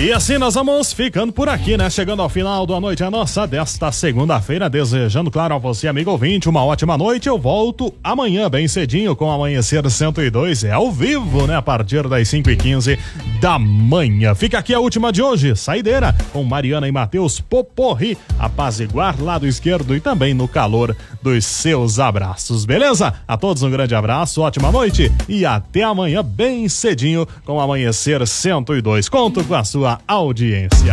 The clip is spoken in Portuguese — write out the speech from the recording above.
E assim nós vamos ficando por aqui, né? Chegando ao final da noite a nossa desta segunda-feira, desejando, claro, a você, amigo ouvinte, uma ótima noite. Eu volto amanhã bem cedinho com Amanhecer 102, ao vivo, né? A partir das 5h15 da manhã. Fica aqui a última de hoje, saideira, com Mariana e Matheus Poporri, apaziguar lado esquerdo e também no calor dos seus abraços, beleza? A todos um grande abraço, ótima noite e até amanhã bem cedinho com Amanhecer 102. Conto com a sua audiência.